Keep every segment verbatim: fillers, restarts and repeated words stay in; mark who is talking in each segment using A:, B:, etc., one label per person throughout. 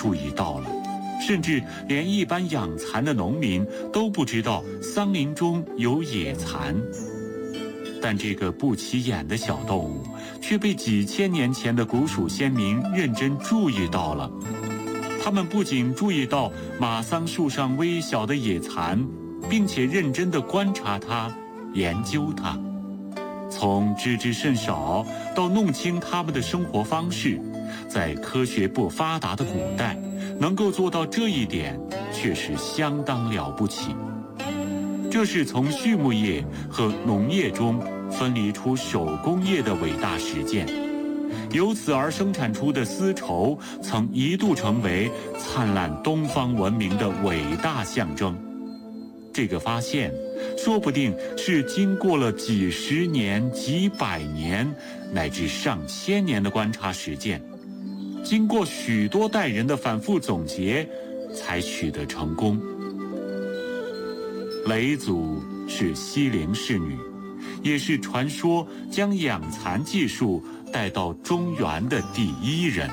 A: 注意到了，甚至连一般养蚕的农民都不知道桑林中有野蚕。但这个不起眼的小动物却被几千年前的古蜀先民认真注意到了。他们不仅注意到马桑树上微小的野蚕，并且认真地观察它，研究它。从知之甚少到弄清他们的生活方式，在科学不发达的古代，能够做到这一点，却是相当了不起。这是从畜牧业和农业中分离出手工业的伟大实践，由此而生产出的丝绸，曾一度成为灿烂东方文明的伟大象征。这个发现，说不定是经过了几十年、几百年，乃至上千年的观察实践，经过许多代人的反复总结，才取得成功。嫘祖是西陵侍女，也是传说将养蚕技术带到中原的第一人。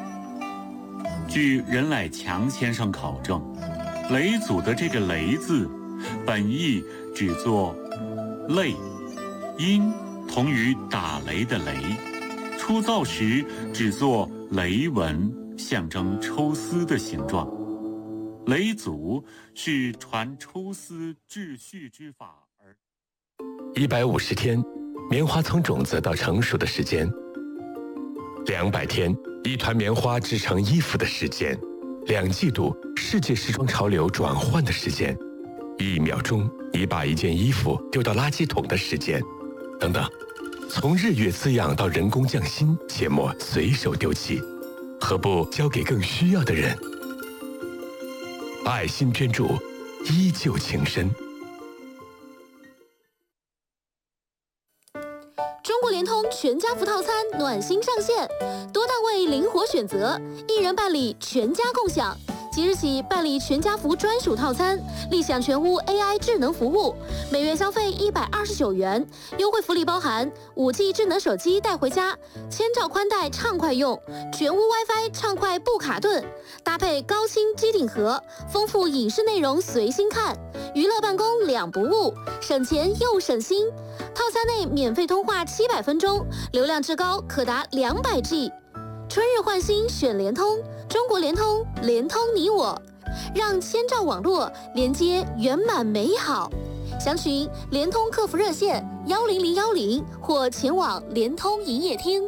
A: 据任乃强先生考证，嫘祖的这个嫘字本意只作泪，音同于打雷的雷，出造时只作雷纹，象征抽丝的形状。嫘祖是传抽丝制絮之法而。
B: 一百五十天，棉花从种子到成熟的时间；两百天，一团棉花织成衣服的时间；两季度，世界时装潮流转换的时间；一秒钟，你把一件衣服丢到垃圾桶的时间，等等。从日月滋养到人工匠心，切莫随手丢弃，何不交给更需要的人？爱心捐助，依旧情深。
C: 中国联通全家福套餐暖心上线，多档位灵活选择，一人办理全家共享。即日起办理全家福专属套餐，立享全屋 A I 智能服务，每月消费一百二十九元，优惠福利包含五 G 智能手机带回家，千兆宽带畅快用，全屋 WiFi 畅快不卡顿，搭配高清机顶盒，丰富影视内容随心看，娱乐办公两不误，省钱又省心。套餐内免费通话七百分钟，流量至高可达两百 G。春日换新选联通，中国联通，联通你我，让千兆网络连接圆满美好。详询联通客服热线幺零零幺零或前往联通营业厅。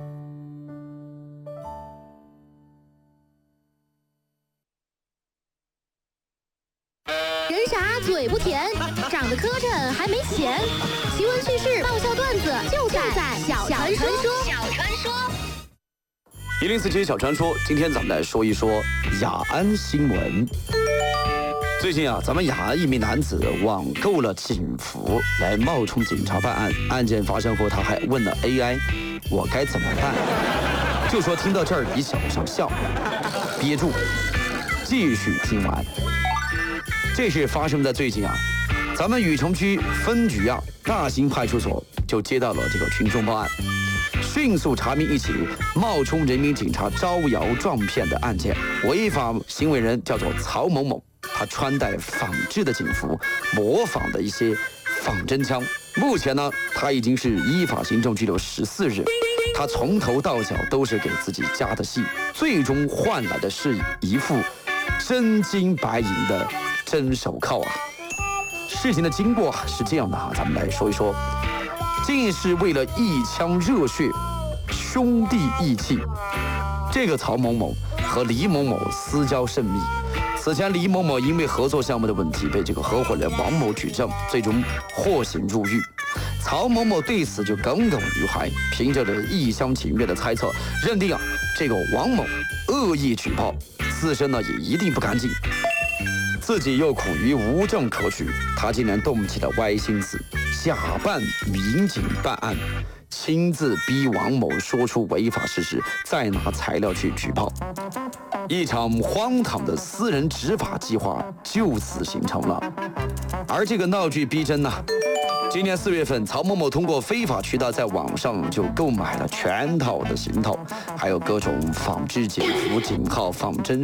C: 人傻嘴不甜，长得磕碜还没钱。奇闻趣事、爆笑段子就在小传说。小传说。
D: 一零四七小传说，今天咱们来说一说雅安新闻。最近啊，咱们雅安一名男子网购了警服来冒充警察办案。案件发生后，他还问了 A I：“ 我该怎么办？”就说听到这儿比小上笑，憋住，继续听完。这事发生在最近啊，咱们禹城区分局啊大兴派出所就接到了这个群众报案。迅速查明一起冒充人民警察招摇撞骗的案件，违法行为人叫做曹某某，他穿戴仿制的警服，模仿的一些仿真枪。目前呢，他已经是依法行政拘留十四日。他从头到脚都是给自己加的戏，最终换来的是一副真金白银的真手铐啊！事情的经过是这样的哈，咱们来说一说。竟是为了一腔热血，兄弟义气。这个曹某某和李某某私交甚密。此前，李某某因为合作项目的问题被这个合伙人王某举证，最终获刑入狱。曹某某对此就耿耿于怀，凭着这一厢情愿的猜测，认定啊这个王某恶意举报，自身呢也一定不干净。自己又苦于无证可取，他竟然动起了歪心思，假扮民警办案，亲自逼王某说出违法事实，再拿材料去举报。一场荒唐的私人执法计划就此形成了。而这个闹剧逼真呢、啊，今年四月份，曹某某通过非法渠道在网上就购买了全套的行头，还有各种仿制警服、警号、仿真